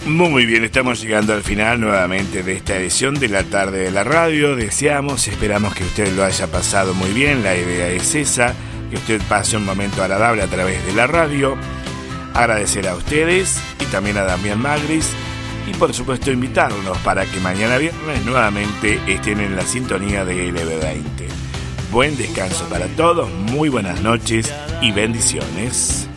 Muy bien, estamos llegando al final nuevamente de esta edición de la tarde de la radio. Esperamos que usted lo haya pasado muy bien. La idea es esa, que usted pase un momento agradable a través de la radio. Agradecer a ustedes y también a Damián Magris. Y por supuesto invitarlos para que mañana viernes nuevamente estén en la sintonía de LB20. Buen descanso para todos, muy buenas noches y bendiciones.